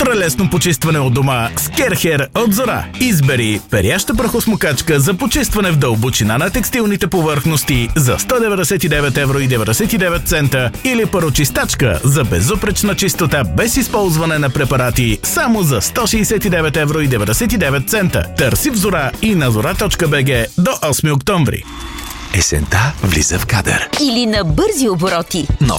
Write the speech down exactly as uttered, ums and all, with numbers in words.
Ултралесно почистване от дома с Керхер от Зора. Избери перяща прахосмокачка за почистване в дълбочина на текстилните повърхности за сто деветдесет и девет евро и деветдесет и девет цента или парочистачка за безупречна чистота без използване на препарати само за сто шейсет и девет евро и деветдесет и девет цента. Търси в Зора и на зора точка би джи до осми октомври. Есента влиза в кадър. Или на бързи обороти. Нов